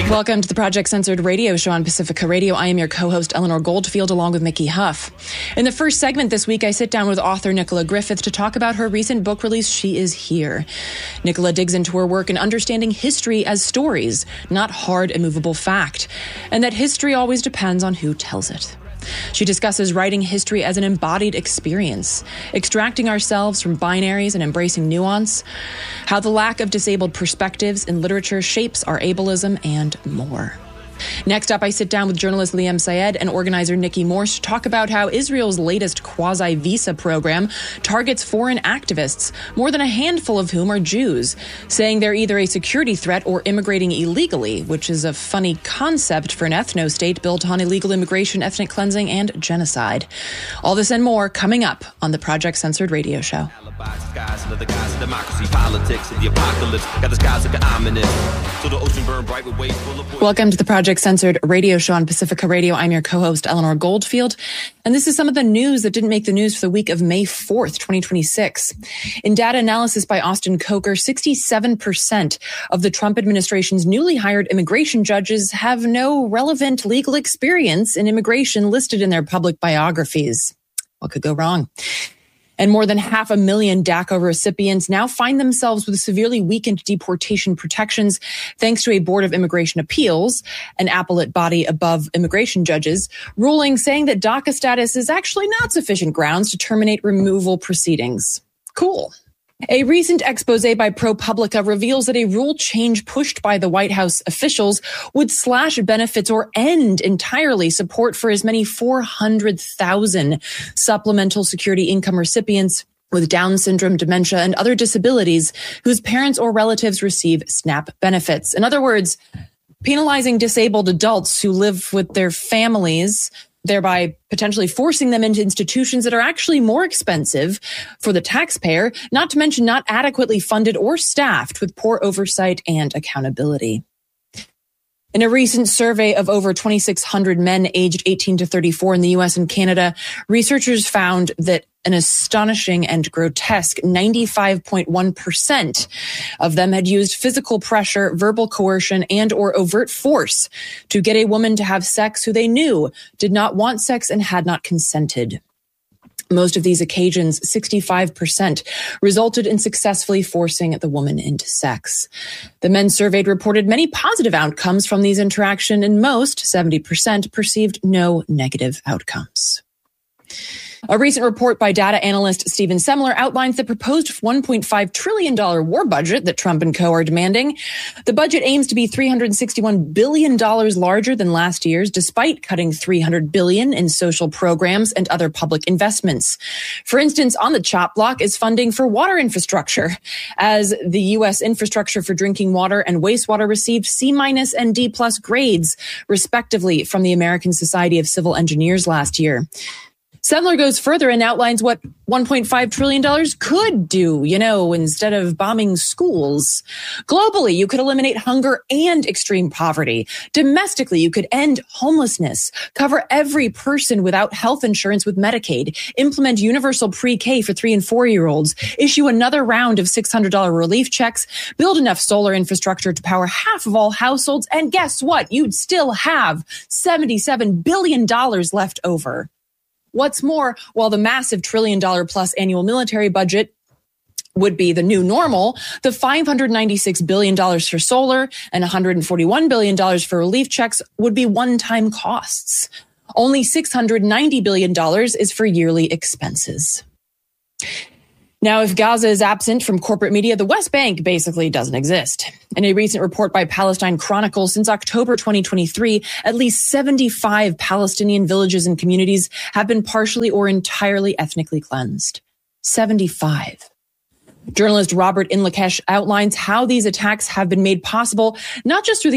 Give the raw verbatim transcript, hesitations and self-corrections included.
Welcome to the Project Censored radio show on Pacifica Radio. I am your co-host, Eleanor Goldfield, along with Mickey Huff. In the first segment this week, I sit down with author Nicola Griffith to talk about her recent book release, She Is Here. Nicola digs into her work in understanding history as stories, not hard, immovable fact, and that history always depends on who tells it. She discusses writing history as an embodied experience, extracting ourselves from binaries and embracing nuance, how the lack of disabled perspectives in literature shapes our ableism, and more. Next up, I sit down with journalist Liam Syed and organizer Nikki Morse to talk about how Israel's latest quasi-visa program targets foreign activists, more than a handful of whom are Jews, saying they're either a security threat or immigrating illegally, which is a funny concept for an ethno-state built on illegal immigration, ethnic cleansing, and genocide. All this and more coming up on the Project Censored radio show. Welcome to the Project Censored radio show on Pacifica Radio. I'm your co-host, Eleanor Goldfield, and this is some of the news that didn't make the news for the week of May fourth, twenty twenty-six. In data analysis by Austin Coker, sixty-seven percent of the Trump administration's newly hired immigration judges have no relevant legal experience in immigration listed in their public biographies. What could go wrong? And more than half a million DACA recipients now find themselves with severely weakened deportation protections thanks to a Board of Immigration Appeals, an appellate body above immigration judges, ruling saying that DACA status is actually not sufficient grounds to terminate removal proceedings. Cool. A recent expose by ProPublica reveals that a rule change pushed by the White House officials would slash benefits or end entirely support for as many four hundred thousand supplemental security income recipients with Down syndrome, dementia, and other disabilities whose parents or relatives receive SNAP benefits. In other words, penalizing disabled adults who live with their families, thereby potentially forcing them into institutions that are actually more expensive for the taxpayer, not to mention not adequately funded or staffed with poor oversight and accountability. In a recent survey of over twenty-six hundred men aged eighteen to thirty-four in the U S and Canada, researchers found that an astonishing and grotesque ninety-five point one percent of them had used physical pressure, verbal coercion, and or overt force to get a woman to have sex who they knew did not want sex and had not consented. Most of these occasions, sixty-five percent, resulted in successfully forcing the woman into sex. The men surveyed reported many positive outcomes from these interactions, and most, seventy percent, perceived no negative outcomes. A recent report by data analyst Stephen Semler outlines the proposed one point five trillion dollars war budget that Trump and co are demanding. The budget aims to be three hundred sixty-one billion dollars larger than last year's, despite cutting three hundred billion dollars in social programs and other public investments. For instance, on the chop block is funding for water infrastructure, as the U S infrastructure for drinking water and wastewater received C minus and D plus grades, respectively, from the American Society of Civil Engineers last year. Semler goes further and outlines what one point five trillion dollars could do, you know, instead of bombing schools. Globally, you could eliminate hunger and extreme poverty. Domestically, you could end homelessness, cover every person without health insurance with Medicaid, implement universal pre-K for three and four-year-olds, issue another round of six hundred dollars relief checks, build enough solar infrastructure to power half of all households, and guess what? You'd still have seventy-seven billion dollars left over. What's more, while the massive trillion dollar plus annual military budget would be the new normal, the five hundred ninety-six billion dollars for solar and one hundred forty-one billion dollars for relief checks would be one-time costs. Only six hundred ninety billion dollars is for yearly expenses. Now, if Gaza is absent from corporate media, the West Bank basically doesn't exist. In a recent report by Palestine Chronicle, since October twenty twenty-three, at least seventy-five Palestinian villages and communities have been partially or entirely ethnically cleansed. seventy-five. Journalist Robert Inlakesh outlines how these attacks have been made possible, not just through the